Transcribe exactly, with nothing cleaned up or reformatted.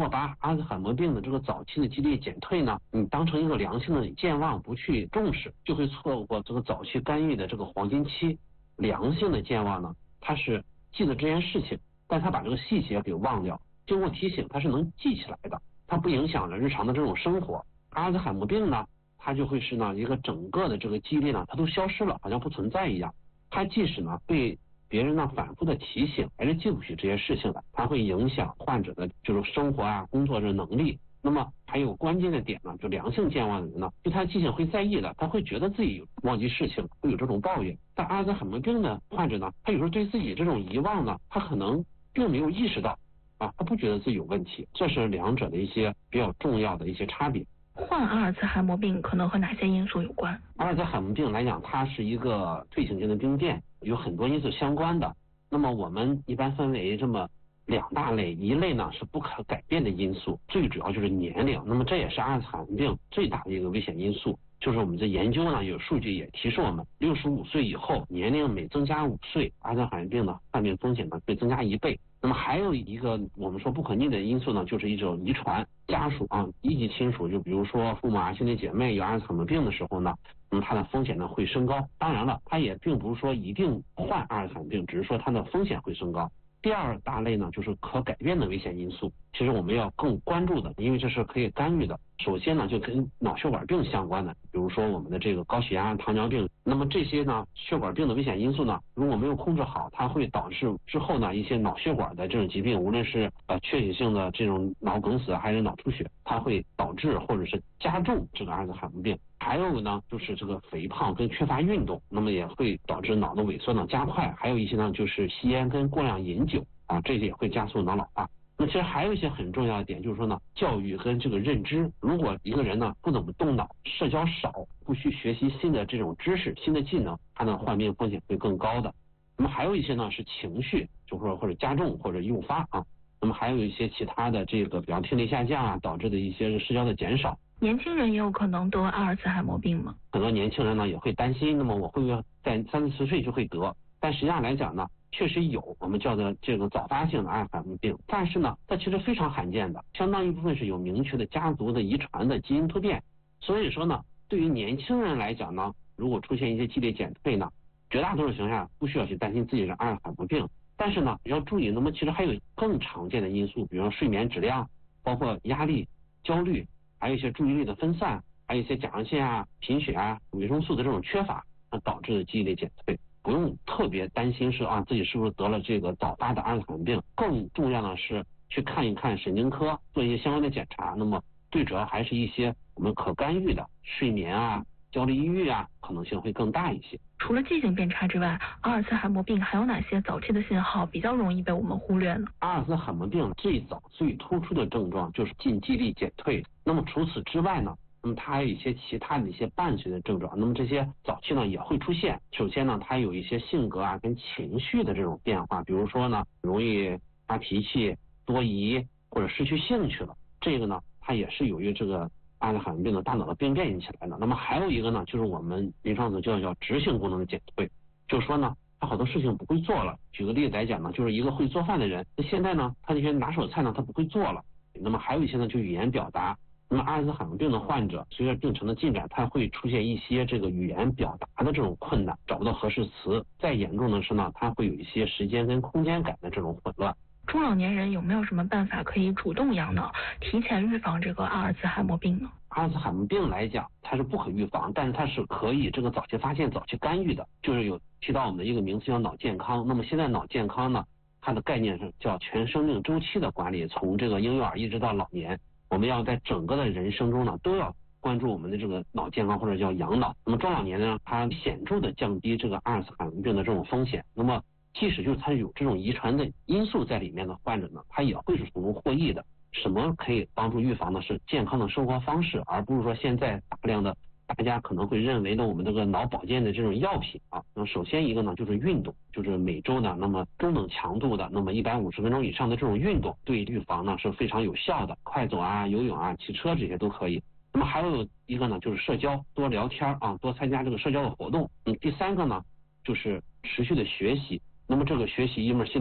果把阿兹海默病的这个早期的记忆力减退呢，你当成一个良性的健忘不去重视，就会错过这个早期干预的这个黄金期。良性的健忘呢，它是记得这件事情，但它把这个细节给忘掉，经过提醒它是能记起来的，它不影响了日常的这种生活。阿兹海默病呢，它就会是呢一个整个的这个记忆力呢，它都消失了，好像不存在一样。它即使呢被别人呢反复的提醒，还是记不起这些事情来，它会影响患者的就是生活啊、工作的能力。那么还有关键的点呢，就良性健忘的人呢，对他的记性会在意的，他会觉得自己忘记事情，会有这种抱怨。但阿兹海默病的患者呢，他有时候对自己这种遗忘呢，他可能并没有意识到啊，他不觉得自己有问题，这是两者的一些比较重要的一些差别。 患阿尔茨海默病可能和哪些因素有关？ 阿尔茨海默病来讲，它是一个退行性的病变，有很多因素相关的。那么我们一般分为这么两大类，一类呢是不可改变的因素，最主要就是年龄。那么这也是阿尔茨海默病最大的一个危险因素。就是我们这研究呢，有数据也提示我们，六十五岁以后，年龄每增加五岁，阿兹海默病的患病风险呢会增加一倍。那么还有一个我们说不可逆的因素呢，就是一种遗传，家属啊，一级亲属，就比如说父母啊、兄弟姐妹有阿兹海默病的时候呢，那么它的风险呢会升高。当然了，它也并不是说一定患阿尔茨海默病，只是说它的风险会升高。第二大类呢，就是可改变的危险因素，其实我们要更关注的，因为这是可以干预的。首先呢，就跟脑血管病相关的，比如说我们的这个高血压、糖尿病。那么这些呢，血管病的危险因素呢，如果没有控制好，它会导致之后呢一些脑血管的这种疾病，无论是呃缺血性的这种脑梗死还是脑出血，它会导致或者是加重这个阿兹海默病。还有呢，就是这个肥胖跟缺乏运动，那么也会导致脑的萎缩呢加快。还有一些呢，就是吸烟跟过量饮酒啊，这些也会加速脑老化。那其实还有一些很重要的点，就是说呢，教育跟这个认知。如果一个人呢不怎么动脑，社交少，不去学习新的这种知识、新的技能，他呢患病风险会更高的。那么还有一些呢是情绪，就是说或者加重或者诱发啊。那么还有一些其他的这个，比方听力下降啊，导致的一些社交的减少。 年轻人也有可能得阿尔茨海默病吗？ 很多年轻人呢也会担心，那么我会不会在三四十岁就会得？但实际上来讲呢，确实有我们叫做这个早发性的阿尔茨海默病，但是呢，它其实非常罕见的，相当一部分是有明确的家族的遗传的基因突变。所以说呢，对于年轻人来讲呢，如果出现一些记忆力减退呢，绝大多数情况下不需要去担心自己是阿尔茨海默病。但是呢，要注意，那么其实还有更常见的因素，比如说睡眠质量，包括压力、焦虑，还有一些注意力的分散，还有一些甲状腺啊、贫血啊、维生素的这种缺乏，那导致的记忆力减退。不用特别担心是啊自己是不是得了这个早发的阿尔茨海默病，更重要的是去看一看神经科，做一些相关的检查。那么最主要还是一些我们可干预的睡眠啊、焦虑、抑郁啊，可能性会更大一些。 除了记性变差之外，阿尔茨海默病还有哪些早期的信号比较容易被我们忽略呢？ 阿尔茨海默病最早最突出的症状就是近记忆力减退。那么除此之外呢，那么它还有一些其他的一些伴随的症状，那么这些早期呢也会出现。首先呢，它有一些性格啊跟情绪的这种变化，比如说呢容易发脾气、多疑或者失去兴趣了，这个呢它也是由于这个阿尔茨海默病的大脑的病变引起来的。那么还有一个呢，就是我们临床组叫叫执行功能的减退，就是说呢他好多事情不会做了。举个例子来讲呢，就是一个会做饭的人，那现在呢他那些拿手菜呢他不会做了。那么还有一些呢就语言表达。那么阿尔茨海默病的患者，随着病程的进展，他会出现一些这个语言表达的这种困难，找不到合适词。再严重的是呢，他会有一些时间跟空间感的这种混乱。 中老年人有没有什么办法可以主动养脑，提前预防这个阿尔茨海默病呢？ 阿尔茨海默病来讲，它是不可预防，但是它是可以这个早期发现、早期干预的。就是有提到我们的一个名词叫脑健康。那么现在脑健康呢，它的概念是叫全生命周期的管理，从这个婴幼儿一直到老年。我们要在整个的人生中呢，都要关注我们的这个脑健康，或者叫养脑。那么中老年呢，它显著的降低这个阿尔茨海默病的这种风险。那么即使就是它有这种遗传的因素在里面的患者呢，他也会是从中获益的。什么可以帮助预防的是健康的生活方式，而不是说现在大量的大家可能会认为呢，我们这个脑保健的这种药品啊。那么首先一个呢就是运动，就是每周的那么中等强度的那么一百五十分钟以上的这种运动，对预防呢是非常有效的。快走啊、游泳啊、骑车这些都可以。那么还有一个呢就是社交，多聊天啊，多参加这个社交的活动。嗯，第三个呢就是持续的学习。那么这个学习一门新的